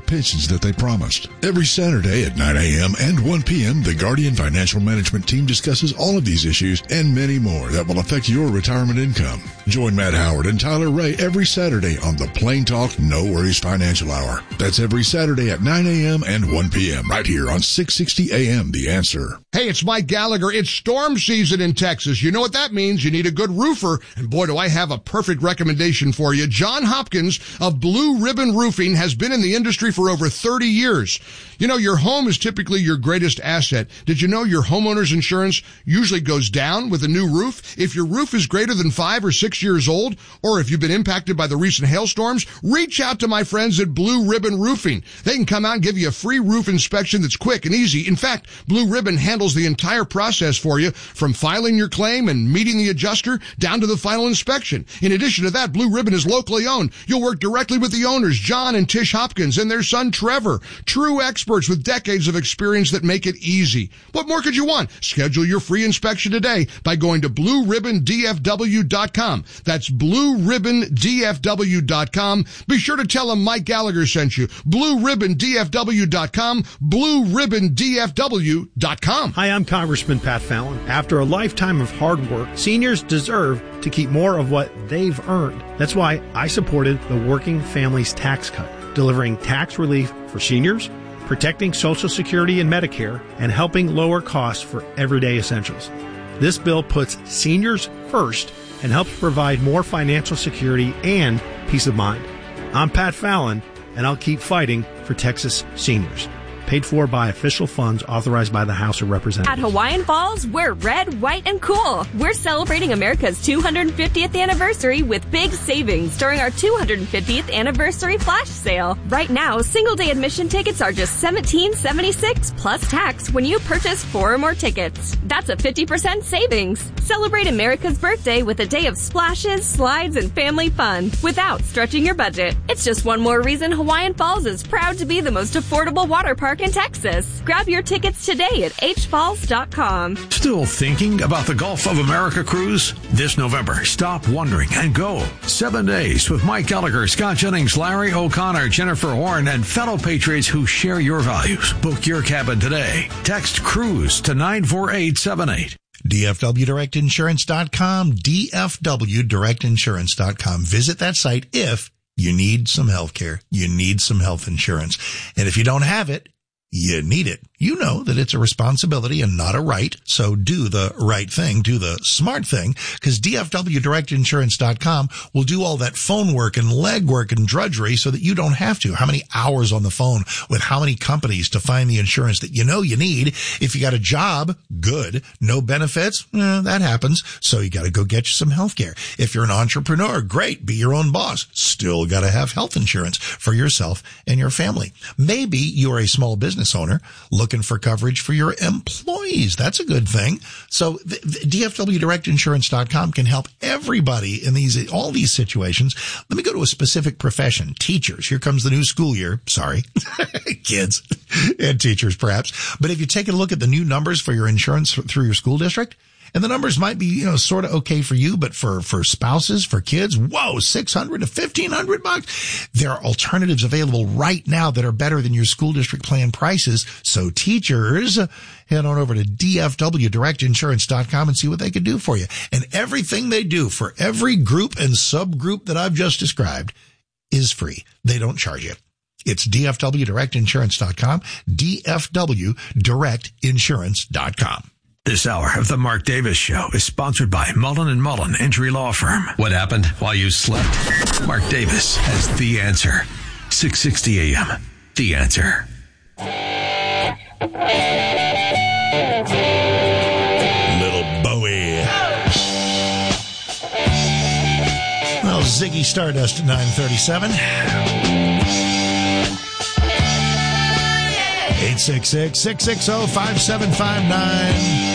pensions that they promised. Every Saturday at 9 a.m. and 1 p.m., the Guardian Financial Management team discusses all of these issues and many more that will affect your retirement income. Join Matt Howard and Tyler Ray every Saturday on the Plain Talk No Worries Financial Hour. That's every Saturday at 9 a.m. and 1 p.m. right here on 660 a.m. The Answer. Hey, it's Mike Gallagher. It's storm season in Texas. You know what that means. You need a good roofer. And boy, do I have a perfect recommendation for you. John Hopkins of Blue Ribbon Roofing has been in the industry for over 30 years. You know, your home is typically your greatest asset. Did you know your homeowner's insurance usually goes down with a new roof? If your roof is greater than 5 or 6 years old, or if you've been impacted by the recent hailstorms, reach out to my friends at Blue Ribbon Roofing. They can come out and give you a free roof inspection that's quick and easy. In fact, Blue Ribbon handles the entire process for you, from filing your claim and meeting the adjuster down to the final inspection. In addition to that, Blue Ribbon is locally owned. You'll work directly with the owners, John and Tish Hopkins, and their son Trevor. True experts with decades of experience that make it easy. What more could you want? Schedule your free inspection today by going to BlueRibbonDFW.com. That's BlueRibbonDFW.com. Be sure to tell them Mike Gallagher sent you. BlueRibbonDFW.com. BlueRibbonDFW.com. Hi, I'm Congressman Pat Fallon. After a lifetime of hard work, seniors deserve to keep more of what they've earned. That's why I supported the Working Families Tax Cut, delivering tax relief for seniors, protecting Social Security and Medicare, and helping lower costs for everyday essentials. This bill puts seniors first and helps provide more financial security and peace of mind. I'm Pat Fallon, and I'll keep fighting for Texas seniors. Paid for by official funds authorized by the House of Representatives. At Hawaiian Falls, we're red, white, and cool. We're celebrating America's 250th anniversary with big savings during our 250th anniversary flash sale. Right now, single-day admission tickets are just $17.76 plus tax when you purchase 4 or more tickets. That's a 50% savings. Celebrate America's birthday with a day of splashes, slides, and family fun without stretching your budget. It's just one more reason Hawaiian Falls is proud to be the most affordable water park in Texas. Grab your tickets today at hfalls.com. Still thinking about the Gulf of America cruise? This November, stop wondering and go. 7 days with Mike Gallagher, Scott Jennings, Larry O'Connor, Jennifer Horn, and fellow patriots who share your values. Book your cabin today. Text CRUISE to 94878. DFWDirectInsurance.com, DFWDirectInsurance.com. Visit that site if you need some health care, you need some health insurance. And if you don't have it, you need it. You know that it's a responsibility and not a right, so do the right thing, do the smart thing, because DFWDirectInsurance.com will do all that phone work and legwork and drudgery so that you don't have to. How many hours on the phone with how many companies to find the insurance that you know you need? If you got a job, good. No benefits? That happens, so you got to go get you some health care. If you're an entrepreneur, great, be your own boss. Still got to have health insurance for yourself and your family. Maybe you're a small business owner looking for coverage for your employees. That's a good thing. So DFWDirectInsurance.com can help everybody in all these situations. Let me go to a specific profession. Teachers. Here comes the new school year. Sorry. Kids and teachers perhaps. But if you take a look at the new numbers for your insurance through your school district, and the numbers might be, sort of okay for you, but for spouses, for kids, whoa, $600 to $1,500. There are alternatives available right now that are better than your school district plan prices. So teachers, head on over to DFWDirectInsurance.com and see what they can do for you. And everything they do for every group and subgroup that I've just described is free. They don't charge you. It's DFWDirectInsurance.com, DFWDirectInsurance.com. This hour of the Mark Davis Show is sponsored by Mullen & Mullen Injury Law Firm. What happened while you slept? Mark Davis has the answer. 660 AM. The Answer. Little Bowie. Well, Ziggy Stardust at 9:37. 866-660-5759.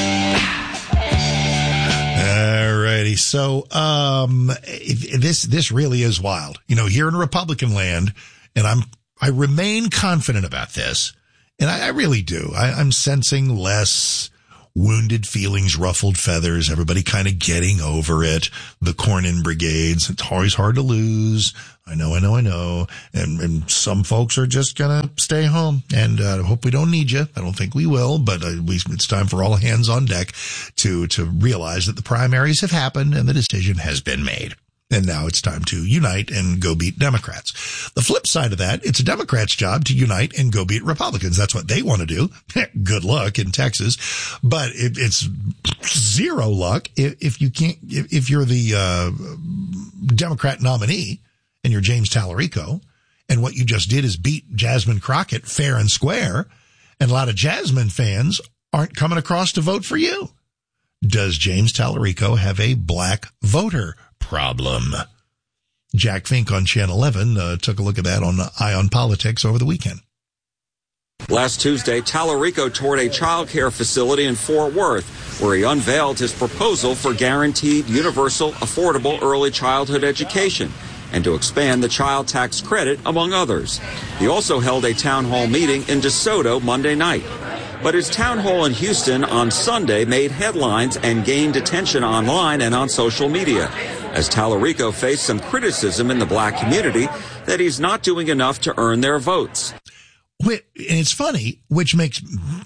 Alrighty. So, this really is wild. Here in Republican land, and I remain confident about this, and I really do. I'm sensing less wounded feelings, ruffled feathers, everybody kind of getting over it. The Cornyn brigades, it's always hard to lose. I know. And some folks are just gonna stay home, and I hope we don't need you. I don't think we will, but it's time for all hands on deck to realize that the primaries have happened and the decision has been made. And now it's time to unite and go beat Democrats. The flip side of that, it's a Democrat's job to unite and go beat Republicans. That's what they want to do. Good luck in Texas. But it's zero luck if you can't, if you're the Democrat nominee and you're James Tallarico, and what you just did is beat Jasmine Crockett fair and square, and a lot of Jasmine fans aren't coming across to vote for you. Does James Tallarico have a black voter problem? Jack Fink on Channel 11 took a look at that on Eye on Politics over the weekend. Last Tuesday, Tallarico toured a child care facility in Fort Worth, where he unveiled his proposal for guaranteed universal affordable early childhood education and to expand the child tax credit, among others. He also held a town hall meeting in DeSoto Monday night. But his town hall in Houston on Sunday made headlines and gained attention online and on social media, as Tallarico faced some criticism in the black community that he's not doing enough to earn their votes. And it's funny, which makes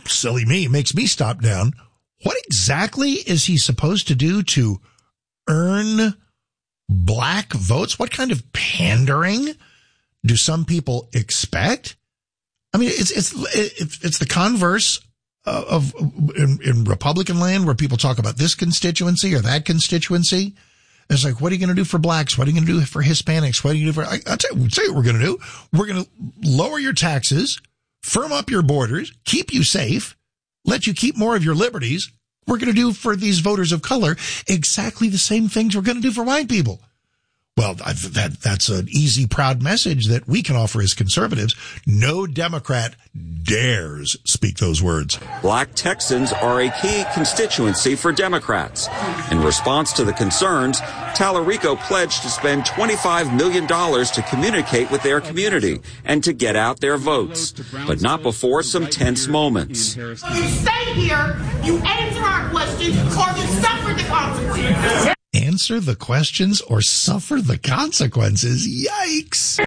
me stop down. What exactly is he supposed to do to earn black votes? What kind of pandering do some people expect? I mean, it's the converse of in Republican land, where people talk about this constituency or that constituency. It's like, what are you going to do for blacks? What are you going to do for Hispanics? What are you going to do for, I'll tell you what we're going to do. We're going to lower your taxes, firm up your borders, keep you safe, let you keep more of your liberties. We're going to do for these voters of color exactly the same things we're going to do for white people. Well, that's an easy, proud message that we can offer as conservatives. No Democrat dares speak those words. Black Texans are a key constituency for Democrats. In response to the concerns, Tallarico pledged to spend $25 million to communicate with their community and to get out their votes, but not before some tense moments. You stay here, you answer our questions, or you suffer the consequences. Answer the questions or suffer the consequences. Yikes. So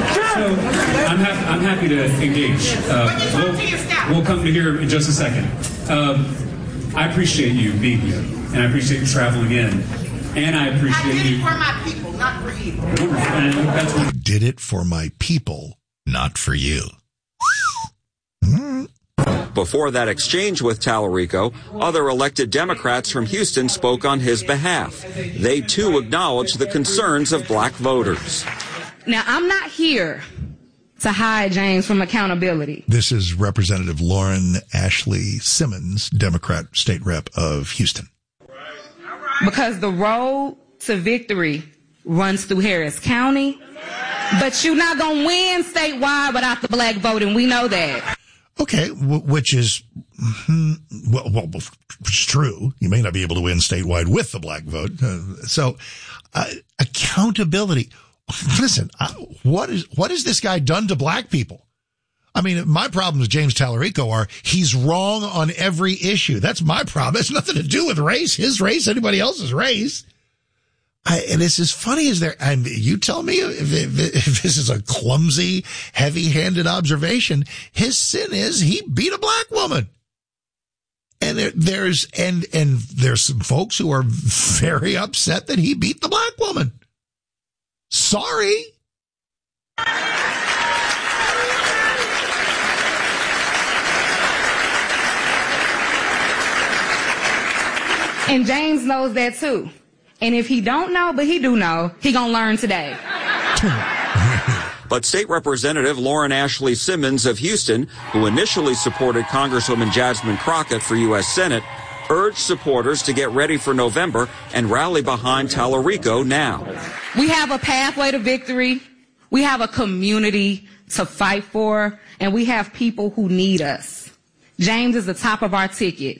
I'm happy to engage. We'll come to here in just a second. I appreciate you being here, and I appreciate you traveling in, and I appreciate you. I did it for my people, not for you. I did it for my people, not for you. Before that exchange with Tallarico, other elected Democrats from Houston spoke on his behalf. They, too, acknowledged the concerns of black voters. Now, I'm not here to hide James from accountability. This is Representative Lauren Ashley Simmons, Democrat state rep of Houston. Because the road to victory runs through Harris County, but you're not going to win statewide without the black vote, and we know that. Okay, which is, well, it's true. You may not be able to win statewide with the black vote. Accountability. Listen, what has this guy done to black people? I mean, my problems with James Tallarico are he's wrong on every issue. That's my problem. It's nothing to do with race, his race, anybody else's race. And it's as funny as there, and you tell me if this is a clumsy, heavy-handed observation. His sin is he beat a black woman. And there's some folks who are very upset that he beat the black woman. Sorry. And James knows that too. And if he don't know, but he do know, he gonna learn today. But State Representative Lauren Ashley Simmons of Houston, who initially supported Congresswoman Jasmine Crockett for U.S. Senate, urged supporters to get ready for November and rally behind Tallarico now. We have a pathway to victory. We have a community to fight for, and we have people who need us. James is the top of our ticket.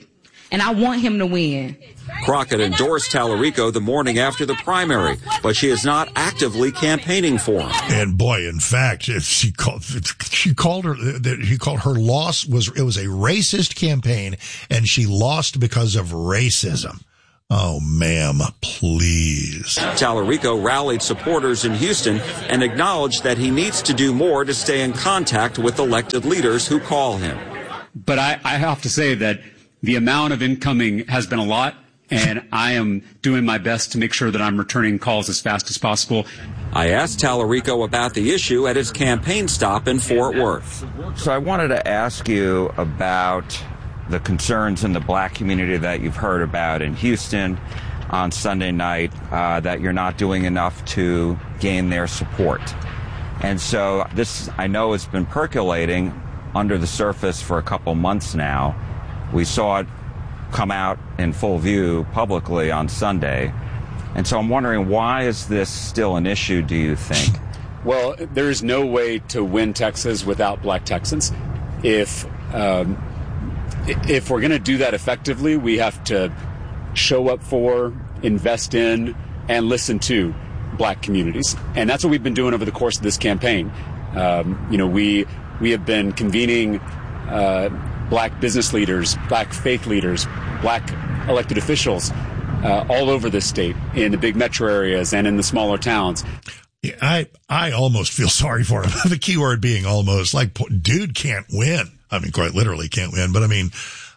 and I want him to win. Crockett endorsed Tallarico the morning after the primary, but she is not actively campaigning for him. And boy, in fact, she called her loss was a racist campaign, and she lost because of racism. Oh, ma'am, please. Tallarico rallied supporters in Houston and acknowledged that he needs to do more to stay in contact with elected leaders who call him. But I have to say that the amount of incoming has been a lot, and I am doing my best to make sure that I'm returning calls as fast as possible. I asked Tallarico about the issue at his campaign stop in Fort Worth. So I wanted to ask you about the concerns in the black community that you've heard about in Houston on Sunday night, that you're not doing enough to gain their support. And so this, I know, has been percolating under the surface for a couple months now. We saw it come out in full view publicly on Sunday. And so I'm wondering, why is this still an issue, do you think? Well, there is no way to win Texas without black Texans. If we're going to do that effectively, we have to show up for, invest in, and listen to black communities. And that's what we've been doing over the course of this campaign. We have been convening black business leaders, black faith leaders, black elected officials all over this state, in the big metro areas and in the smaller towns. Yeah, I almost feel sorry for him. The key word being almost, like, dude can't win. I mean, quite literally can't win, but I mean,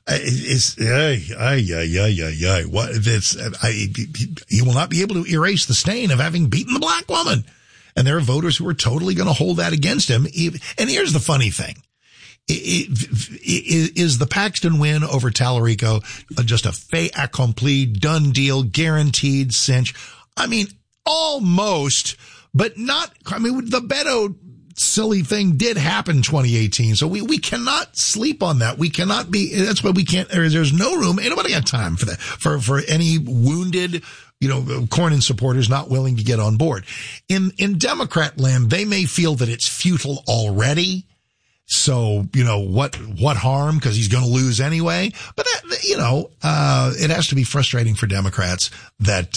he will not be able to erase the stain of having beaten the black woman. And there are voters who are totally going to hold that against him. And here's the funny thing. Is the Paxton win over Tallarico just a fait accompli, done deal, guaranteed cinch? I mean, almost, but not. I mean, the Beto silly thing did happen 2018, so we cannot sleep on that. We cannot be. That's why we can't. There's no room. Ain't nobody got time for that. For any wounded, Cornyn supporters not willing to get on board. In Democrat land, they may feel that it's futile already. So, what harm? Because he's going to lose anyway. But it has to be frustrating for Democrats that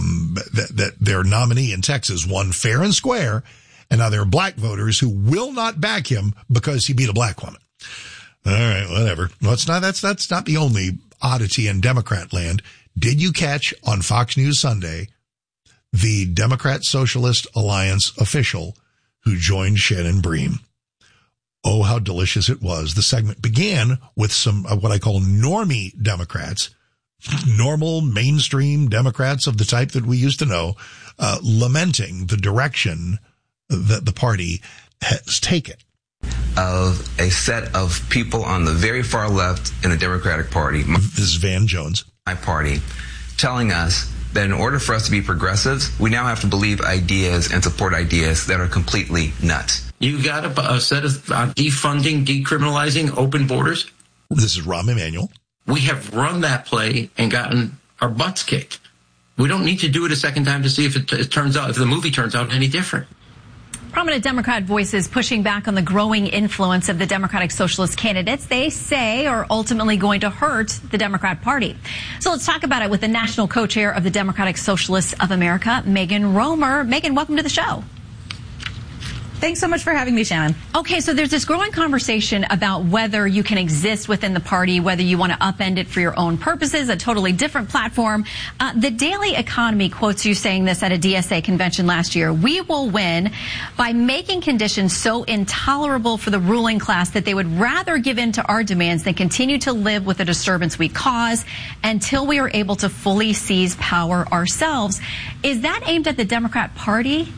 their nominee in Texas won fair and square. And now there are black voters who will not back him because he beat a black woman. All right, whatever. No, that's not the only oddity in Democrat land. Did you catch on Fox News Sunday the Democrat Socialist Alliance official who joined Shannon Bream? Oh, how delicious it was. The segment began with some what I call normie Democrats, normal mainstream Democrats of the type that we used to know, lamenting the direction that the party has taken. Of a set of people on the very far left in the Democratic Party. This is Van Jones. My party, telling us that in order for us to be progressives, we now have to believe ideas and support ideas that are completely nuts. You got a set of defunding, decriminalizing, open borders. This is Rahm Emanuel. We have run that play and gotten our butts kicked. We don't need to do it a second time to see if if the movie turns out any different. Prominent Democrat voices pushing back on the growing influence of the Democratic Socialist candidates they say are ultimately going to hurt the Democrat Party. So let's talk about it with the national co-chair of the Democratic Socialists of America, Megan Romer. Megan, welcome to the show. Thanks so much for having me, Shannon. Okay, so there's this growing conversation about whether you can exist within the party, whether you want to upend it for your own purposes, a totally different platform. The Daily Economy quotes you saying this at a DSA convention last year. We will win by making conditions so intolerable for the ruling class that they would rather give in to our demands than continue to live with the disturbance we cause until we are able to fully seize power ourselves. Is that aimed at the Democrat Party?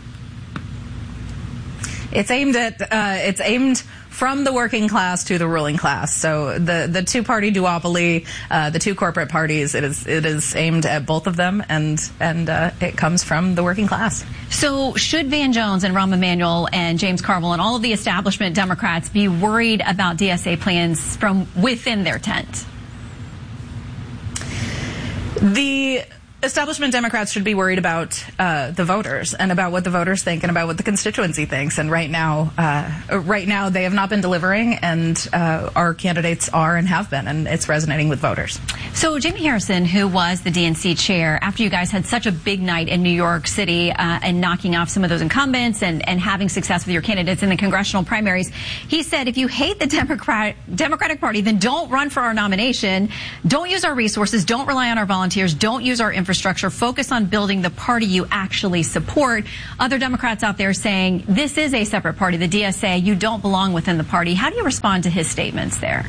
It's aimed from the working class to the ruling class. So the two-party duopoly, the two corporate parties, it is aimed at both of them, and it comes from the working class. So should Van Jones and Rahm Emanuel and James Carville and all of the establishment Democrats be worried about DSA plans from within their tent? The establishment Democrats should be worried about the voters and about what the voters think and about what the constituency thinks. And right now they have not been delivering, and our candidates are and have been, and it's resonating with voters. So Jamie Harrison, who was the DNC chair, after you guys had such a big night in New York City and knocking off some of those incumbents and having success with your candidates in the congressional primaries, he said, if you hate the Democratic Party, then don't run for our nomination. Don't use our resources. Don't rely on our volunteers. Don't use our infrastructure. Focus on building the party you actually support. Other Democrats out there saying this is a separate party, the DSA. You don't belong within the party. How do you respond to his statements there?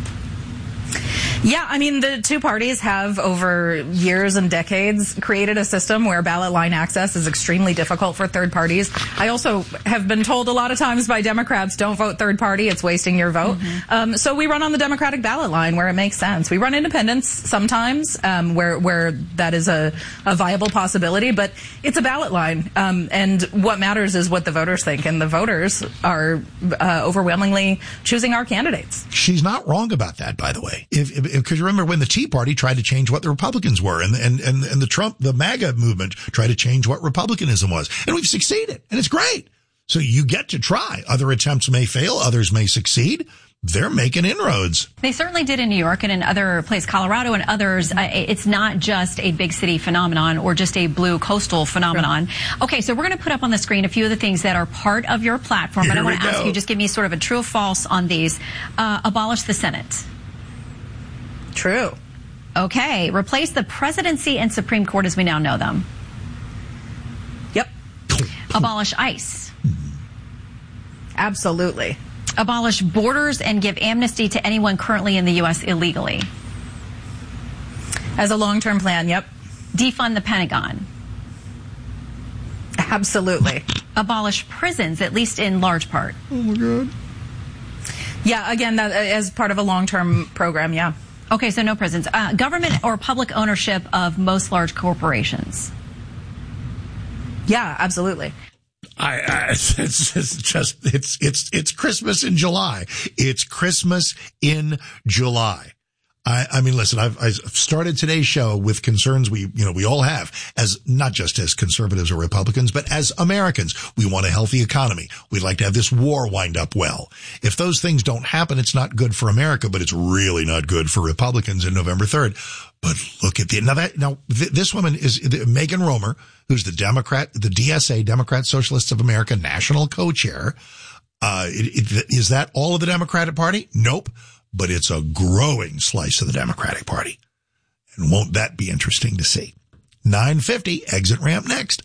Yeah, I mean, the two parties have over years and decades created a system where ballot line access is extremely difficult for third parties. I also have been told a lot of times by Democrats, don't vote third party, it's wasting your vote. Mm-hmm. So we run on the Democratic ballot line where it makes sense. We run independents sometimes where that is a viable possibility, but it's a ballot line. And what matters is what the voters think, and the voters are overwhelmingly choosing our candidates. She's not wrong about that, by the way. Because you remember when the Tea Party tried to change what the Republicans were, and the MAGA movement tried to change what Republicanism was, and we've succeeded, and it's great. So you get to try. Other attempts may fail, others may succeed. They're making inroads. They certainly did in New York and in other places, Colorado and others. It's not just a big city phenomenon or just a blue coastal phenomenon. Sure. Okay, so we're going to put up on the screen a few of the things that are part of your platform, but I want to ask you, just give me sort of a true or false on these. Abolish the Senate. True. Okay. Replace the presidency and Supreme Court as we now know them. Yep. Abolish ICE. Absolutely. Abolish borders and give amnesty to anyone currently in the U.S. illegally. As a long-term plan, yep. Defund the Pentagon. Absolutely. Abolish prisons, at least in large part. Oh, my God. Yeah, again, that as part of a long-term program, yeah. Okay, so no prisons. Government or public ownership of most large corporations. Yeah, absolutely. It's Christmas in July. It's Christmas in July. I mean, listen, I've started today's show with concerns we all have, as not just as conservatives or Republicans, but as Americans. We want a healthy economy. We'd like to have this war wind up well. If those things don't happen, it's not good for America, but it's really not good for Republicans in November 3rd. But look at this woman is Megan Romer, who's the DSA, Democrat Socialists of America national co-chair. Is that all of the Democratic Party? Nope. But it's a growing slice of the Democratic Party. And won't that be interesting to see? 9:50, exit ramp next.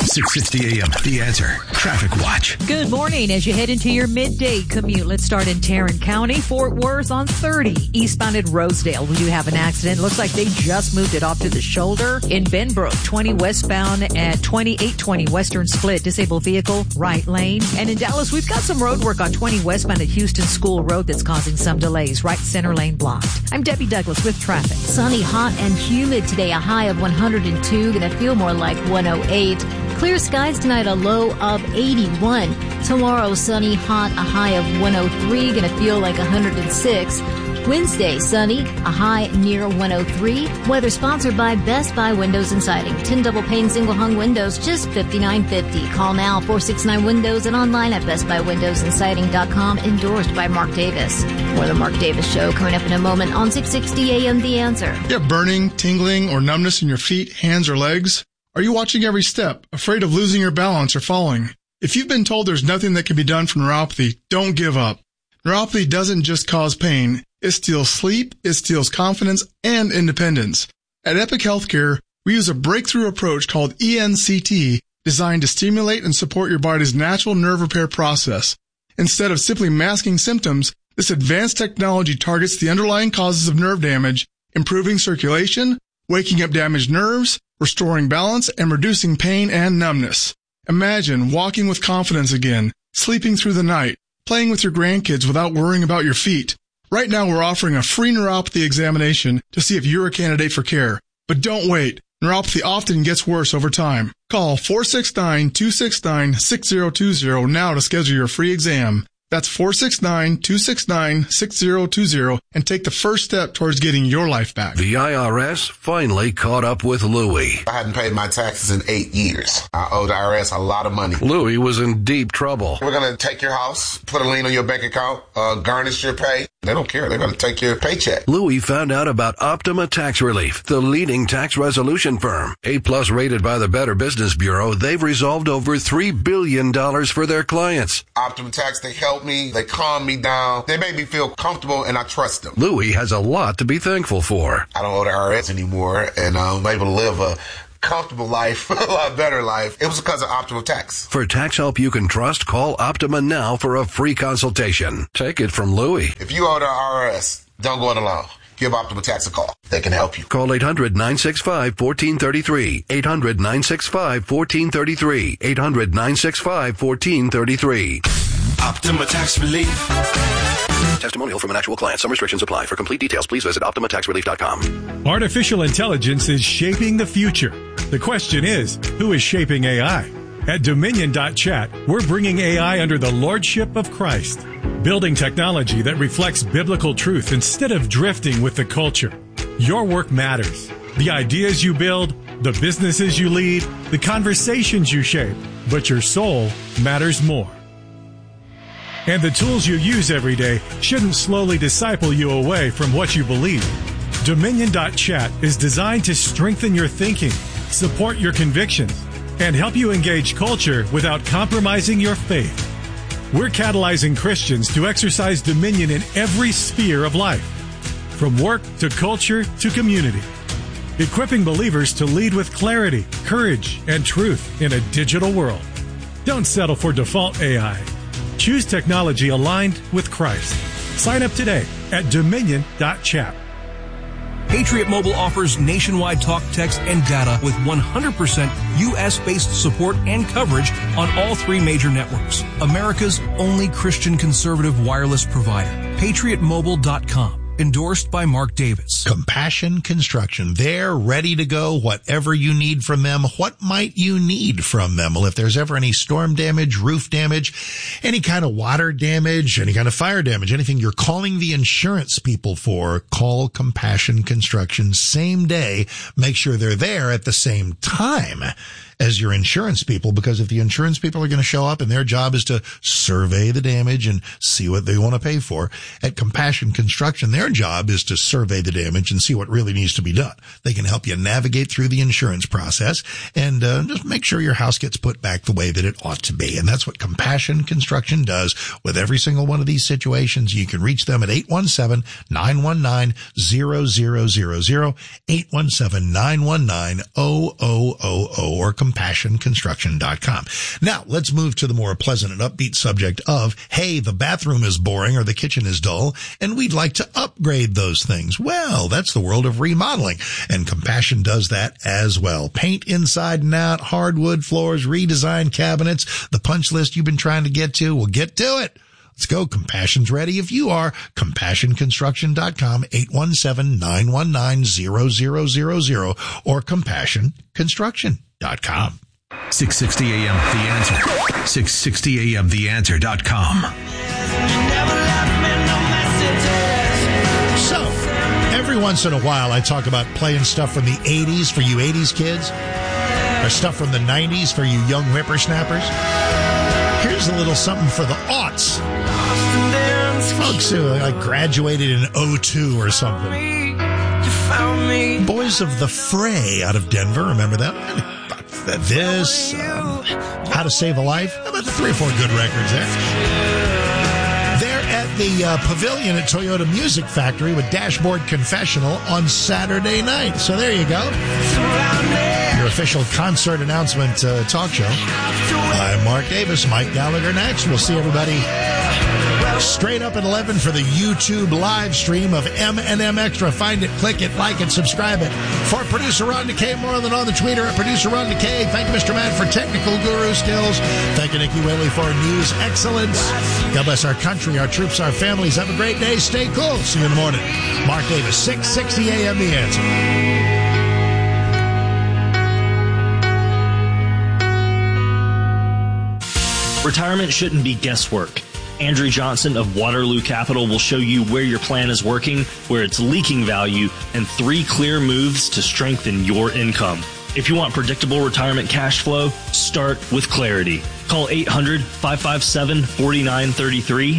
6:60 a.m. The Answer Traffic Watch. Good morning. As you head into your midday commute, let's start in Tarrant County. Fort Worth on 30, eastbound at Rosedale. We do have an accident. Looks like they just moved it off to the shoulder. In Benbrook, 20 westbound at 2820 Western Split. Disabled vehicle, right lane. And in Dallas, we've got some road work on 20 westbound at Houston School Road that's causing some delays. Right center lane blocked. I'm Debbie Douglas with traffic. Sunny, hot, and humid today. A high of 102. Gonna feel more like 108. Clear skies tonight, a low of 81. Tomorrow, sunny, hot, a high of 103, gonna feel like 106. Wednesday, sunny, a high near 103. Weather sponsored by Best Buy Windows and Siding. 10 double pane single hung windows, just $59.50. Call now, 469 Windows, and online at bestbuywindowsandsiding.com. Endorsed by Mark Davis. More of the Mark Davis Show coming up in a moment on 660 AM The Answer. You have burning, tingling, or numbness in your feet, hands, or legs? Are you watching every step, afraid of losing your balance or falling? If you've been told there's nothing that can be done for neuropathy, don't give up. Neuropathy doesn't just cause pain. It steals sleep, it steals confidence, and independence. At Epic Healthcare, we use a breakthrough approach called ENCT, designed to stimulate and support your body's natural nerve repair process. Instead of simply masking symptoms, this advanced technology targets the underlying causes of nerve damage, improving circulation, waking up damaged nerves, restoring balance, and reducing pain and numbness. Imagine walking with confidence again, sleeping through the night, playing with your grandkids without worrying about your feet. Right now we're offering a free neuropathy examination to see if you're a candidate for care. But don't wait. Neuropathy often gets worse over time. Call 469-269-6020 now to schedule your free exam. That's 469-269-6020 and take the first step towards getting your life back. The IRS finally caught up with Louie. I hadn't paid my taxes in 8 years. I owe the IRS a lot of money. Louie was in deep trouble. We're going to take your house, put a lien on your bank account, garnish your pay. They don't care. They're going to take your paycheck. Louie found out about Optima Tax Relief, the leading tax resolution firm. A+ rated by the Better Business Bureau, they've resolved over $3 billion for their clients. Optima Tax, they help me. They calm me down. They make me feel comfortable, and I trust them. Louie has a lot to be thankful for. I don't owe the IRS anymore, and I'm able to live a comfortable life, a lot better life. It was because of Optima Tax. For tax help you can trust, call Optima now for a free consultation. Take it from Louie. If you owe the IRS, don't go it alone. Give Optima Tax a call. They can help you. Call 800-965-1433. 800-965-1433. 800-965-1433. Optima Tax Relief. Testimonial from an actual client. Some restrictions apply. For complete details, please visit OptimaTaxRelief.com. Artificial intelligence is shaping the future. The question is, who is shaping AI? At Dominion.chat, we're bringing AI under the lordship of Christ, building technology that reflects biblical truth instead of drifting with the culture. Your work matters. The ideas you build, the businesses you lead, the conversations you shape, but your soul matters more. And the tools you use every day shouldn't slowly disciple you away from what you believe. Dominion.chat is designed to strengthen your thinking, support your convictions, and help you engage culture without compromising your faith. We're catalyzing Christians to exercise dominion in every sphere of life, from work to culture to community, equipping believers to lead with clarity, courage, and truth in a digital world. Don't settle for default AI. Choose technology aligned with Christ. Sign up today at Dominion.chat. Patriot Mobile offers nationwide talk, text, and data with 100% U.S.-based support and coverage on all three major networks. America's only Christian conservative wireless provider. PatriotMobile.com. Endorsed by Mark Davis. Compassion Construction. They're ready to go. Whatever you need from them. What might you need from them? Well, if there's ever any storm damage, roof damage, any kind of water damage, any kind of fire damage, anything you're calling the insurance people for, call Compassion Construction same day. Make sure they're there at the same time as your insurance people, because if the insurance people are going to show up and their job is to survey the damage and see what they want to pay for, at Compassion Construction, their job is to survey the damage and see what really needs to be done. They can help you navigate through the insurance process and just make sure your house gets put back the way that it ought to be. And that's what Compassion Construction does with every single one of these situations. You can reach them at 817-919-0000, 817-919-0000, or CompassionConstruction.com. Now, let's move to the more pleasant and upbeat subject of, hey, the bathroom is boring or the kitchen is dull, and we'd like to upgrade those things. Well, that's the world of remodeling, and Compassion does that as well. Paint inside and out, hardwood floors, redesign cabinets, the punch list you've been trying to get to. Well, get to it. Let's go. Compassion's ready if you are. CompassionConstruction.com, 817-919-0000, or CompassionConstruction.com. 660 AM The Answer. 660 AM TheAnswer.com. So, every once in a while I talk about playing stuff from the 80s for you 80s kids, or stuff from the 90s for you young whippersnappers. Here's a little something for the aughts. Folks who graduated in 02 or something. Boys of the Fray out of Denver, remember that? This, How to Save a Life, about 3 or 4 good records there. They're at the Pavilion at Toyota Music Factory with Dashboard Confessional on Saturday night. So there you go. Your official concert announcement talk show. I'm Mark Davis, Mike Gallagher next. We'll see everybody straight up at 11 for the YouTube live stream of M&M Extra. Find it, click it, like it, subscribe it. For producer Ron DeKay, more than on the Twitter at producer Ron DeKay. Thank you, Mr. Matt, for technical guru skills. Thank you, Nikki Whaley, for news excellence. God bless our country, our troops, our families. Have a great day. Stay cool. See you in the morning. Mark Davis, 660 AM The Answer. Retirement shouldn't be guesswork. Andrew Johnson of Waterloo Capital will show you where your plan is working, where it's leaking value, and 3 clear moves to strengthen your income. If you want predictable retirement cash flow, start with Clarity. Call 800-557-4933,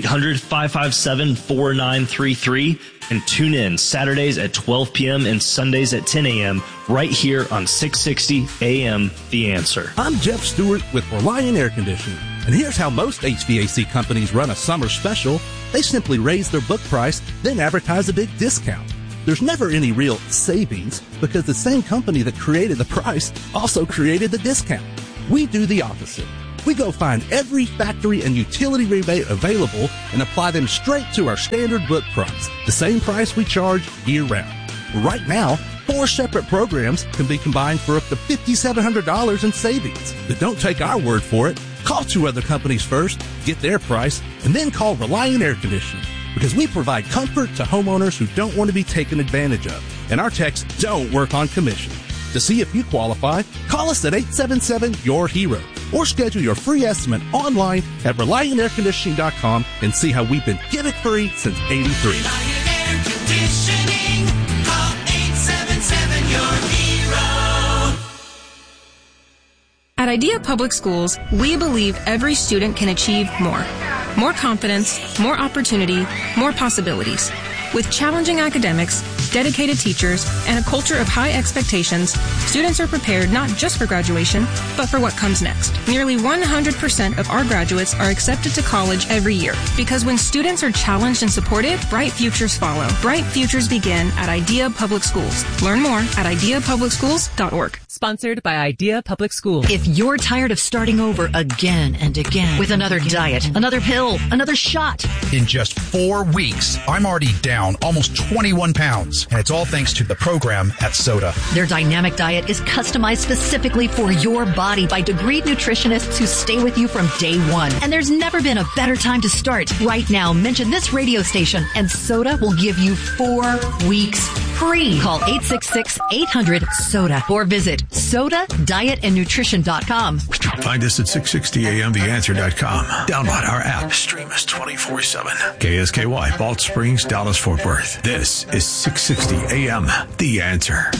800-557-4933, and tune in Saturdays at 12 p.m. and Sundays at 10 a.m. right here on 660 AM The Answer. I'm Jeff Stewart with Reliant Air Conditioning, and here's how most HVAC companies run a summer special. They simply raise their book price, then advertise a big discount. There's never any real savings because the same company that created the price also created the discount. We do the opposite. We go find every factory and utility rebate available and apply them straight to our standard book price, the same price we charge year-round. Right now, 4 separate programs can be combined for up to $5,700 in savings. But don't take our word for it. Call 2 other companies first, get their price, and then call Reliant Air Conditioning, because we provide comfort to homeowners who don't want to be taken advantage of, and our techs don't work on commission. To see if you qualify, call us at 877-YOUR-HERO or schedule your free estimate online at ReliantAirConditioning.com and see how we've been give-it-free since '83. Reliant Air Conditioning. Call 877-YOUR-HERO. At Idea Public Schools, we believe every student can achieve more. More confidence, more opportunity, more possibilities. With challenging academics, dedicated teachers, and a culture of high expectations, students are prepared not just for graduation, but for what comes next. Nearly 100% of our graduates are accepted to college every year, because when students are challenged and supported, bright futures follow. Bright futures begin at Idea Public Schools. Learn more at ideapublicschools.org. Sponsored by Idea Public Schools. If you're tired of starting over again and again with another diet, another pill, another shot. In just 4 weeks, I'm already down almost 21 pounds, and it's all thanks to the program at Soda. Their dynamic diet is customized specifically for your body by degreed nutritionists who stay with you from day one. And there's never been a better time to start. Right now, mention this radio station, and Soda will give you 4 weeks free. Call 866-800-SODA or visit SODADietandNutrition.com. Find us at 660amtheanswer.com. Download our app. Stream us 24/7. KSKY, Balch Springs, Dallas, Fort Worth. This is 660 AM, The Answer.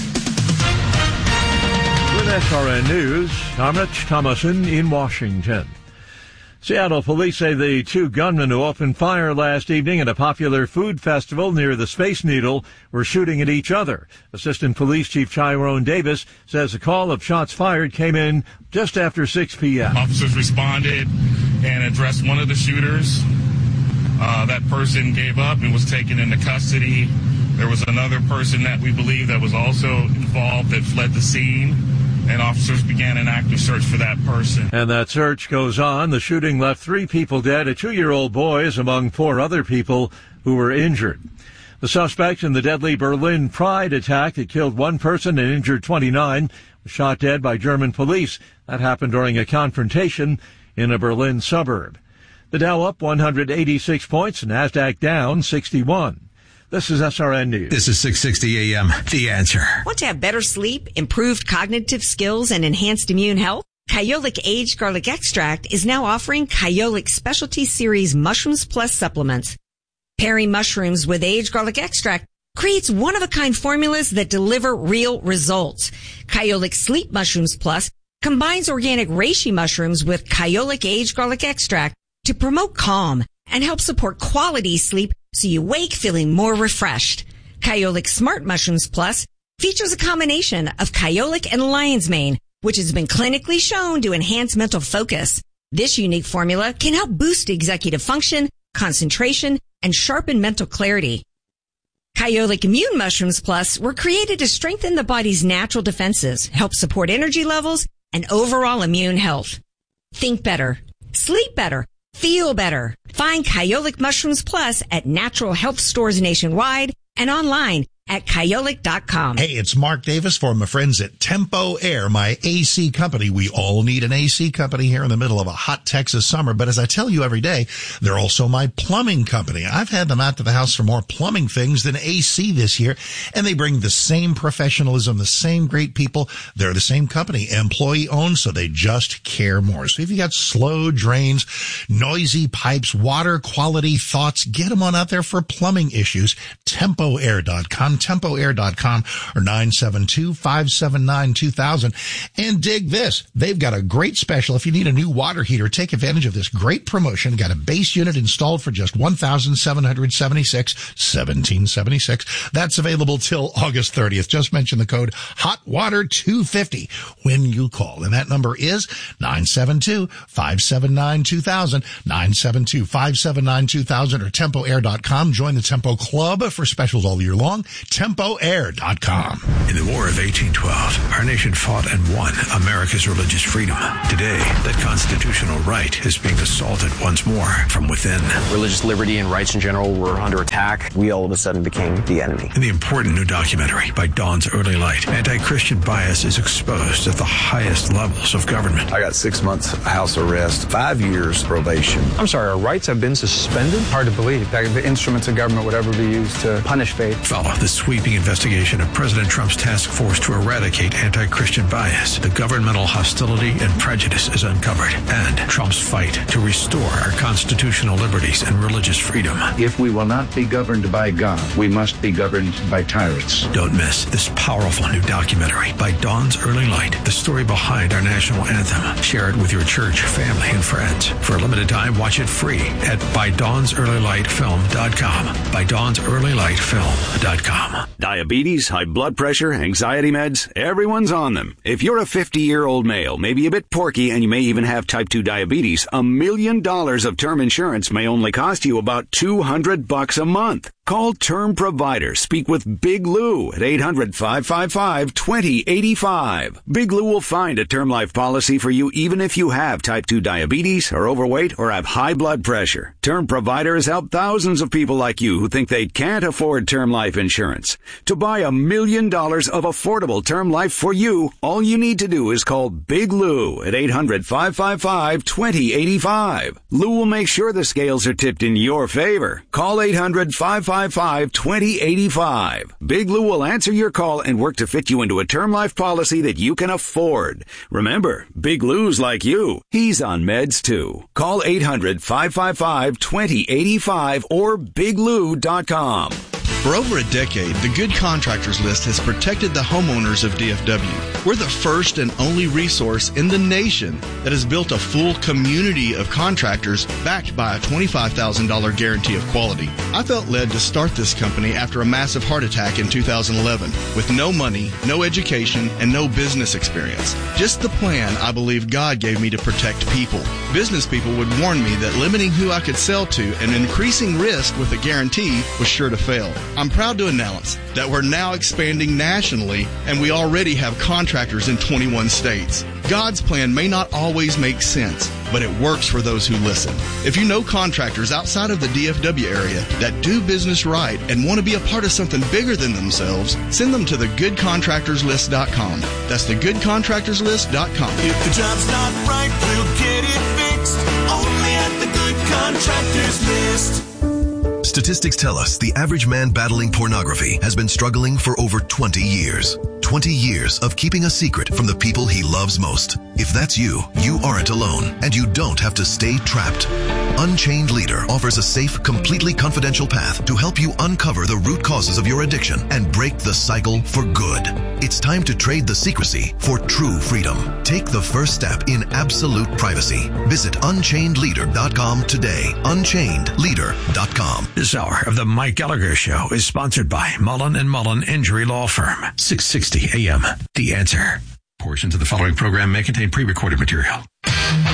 With SRN News, I'm Rich Thomason in Washington. Seattle police say the 2 gunmen who opened fire last evening at a popular food festival near the Space Needle were shooting at each other. Assistant Police Chief Tyrone Davis says a call of shots fired came in just after 6 p.m. Officers responded and addressed one of the shooters. That person gave up and was taken into custody. There was another person that we believe that was also involved that fled the scene, and officers began an active search for that person. And that search goes on. The shooting left 3 people dead. A 2-year-old boy is among 4 other people who were injured. The suspect in the deadly Berlin Pride attack that killed 1 person and injured 29 was shot dead by German police. That happened during a confrontation in a Berlin suburb. The Dow up 186 points, NASDAQ down 61. This is SRN News. This is 660 AM, The Answer. Want to have better sleep, improved cognitive skills, and enhanced immune health? Kyolic Aged Garlic Extract is now offering Kyolic Specialty Series Mushrooms Plus supplements. Pairing mushrooms with aged garlic extract creates one-of-a-kind formulas that deliver real results. Kyolic Sleep Mushrooms Plus combines organic reishi mushrooms with Kyolic Aged Garlic Extract to promote calm and help support quality sleep so you wake feeling more refreshed. Kyolic Smart Mushrooms Plus features a combination of kyolic and lion's mane, which has been clinically shown to enhance mental focus. This unique formula can help boost executive function, concentration, and sharpen mental clarity. Kyolic Immune Mushrooms Plus were created to strengthen the body's natural defenses, help support energy levels, and overall immune health. Think better, sleep better, feel better. Find Kyolic Mushrooms Plus at natural health stores nationwide and online at Kyolic.com. Hey, it's Mark Davis for my friends at Tempo Air, my AC company. We all need an AC company here in the middle of a hot Texas summer. But as I tell you every day, they're also my plumbing company. I've had them out to the house for more plumbing things than AC this year. And they bring the same professionalism, the same great people. They're the same company, employee owned, so they just care more. So if you got slow drains, noisy pipes, water quality thoughts, get them on out there for plumbing issues. TempoAir.com. TempoAir.com or 972-579-2000. And dig this. They've got a great special. If you need a new water heater, take advantage of this great promotion. Got a base unit installed for just $1,776. That's available till August 30th. Just mention the code HOTWATER250 when you call. And that number is 972-579-2000, 972-579-2000 or TempoAir.com. Join the Tempo Club for specials all year long. TempoAir.com. In the War of 1812, our nation fought and won America's religious freedom. Today, that constitutional right is being assaulted once more from within. Religious liberty and rights in general were under attack. We all of a sudden became the enemy. In the important new documentary by Dawn's Early Light, anti-Christian bias is exposed at the highest levels of government. I got 6 months house arrest, 5 years probation. I'm sorry, our rights have been suspended? Hard to believe that the instruments of government would ever be used to punish faith. Follow the sweeping investigation of President Trump's task force to eradicate anti-Christian bias. The governmental hostility and prejudice is uncovered, and Trump's fight to restore our constitutional liberties and religious freedom. If we will not be governed by God, we must be governed by tyrants. Don't miss this powerful new documentary by Dawn's Early Light, the story behind our national anthem. Share it with your church, family, and friends. For a limited time, watch it free at ByDawnsEarlyLightFilm.com. ByDawnsEarlyLightFilm.com. Diabetes, high blood pressure, anxiety meds, everyone's on them. If you're a 50-year-old male, maybe a bit porky, and you may even have type 2 diabetes, $1 million of term insurance may only cost you about $200 a month. Call Term Provider. Speak with Big Lou at 800-555-2085. Big Lou will find a term life policy for you even if you have type 2 diabetes, are overweight, or have high blood pressure. Term Provider has helped thousands of people like you who think they can't afford term life insurance. To buy $1 million of affordable term life for you, all you need to do is call Big Lou at 800-555-2085. Lou will make sure the scales are tipped in your favor. Call 800-555-2085. Big Lou will answer your call and work to fit you into a term life policy that you can afford. Remember, Big Lou's like you. He's on meds too. Call 800-555-2085 or biglou.com. For over a decade, the Good Contractors List has protected the homeowners of DFW. We're the first and only resource in the nation that has built a full community of contractors backed by a $25,000 guarantee of quality. I felt led to start this company after a massive heart attack in 2011 with no money, no education, and no business experience. Just the plan I believe God gave me to protect people. Business people would warn me that limiting who I could sell to and increasing risk with a guarantee was sure to fail. I'm proud to announce that we're now expanding nationally, and we already have contractors in 21 states. God's plan may not always make sense, but it works for those who listen. If you know contractors outside of the DFW area that do business right and want to be a part of something bigger than themselves, send them to thegoodcontractorslist.com. That's thegoodcontractorslist.com. If the job's not right, we'll get it fixed. Only at the Good Contractors List. Statistics tell us the average man battling pornography has been struggling for over 20 years. 20 years of keeping a secret from the people he loves most. If that's you, you aren't alone, and you don't have to stay trapped. Unchained Leader offers a safe, completely confidential path to help you uncover the root causes of your addiction and break the cycle for good. It's time to trade the secrecy for true freedom. Take the first step in absolute privacy. Visit UnchainedLeader.com today. UnchainedLeader.com. This hour of the Mike Gallagher Show is sponsored by Mullen & Mullen Injury Law Firm. 660 AM. The Answer. Portions of the following program may contain pre-recorded material.